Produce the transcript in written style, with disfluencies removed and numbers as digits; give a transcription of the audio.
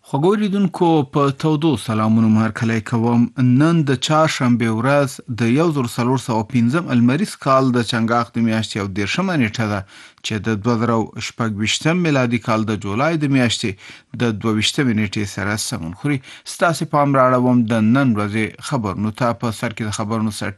خوږو لیدونکو په تودو سلامونو مو هرکلی کوم. نن د چهارشنبې ورځ د 1405 المریز کال د چنګاښ د میاشتې 13مه نیټه ده چې د 2026 میلادي کال د جولای د میاشتې د 22مې نیټې سره سمون خوري. ستاسو پام راړوم د نن ورځې خبرونو ته. په سر کې د خبرونو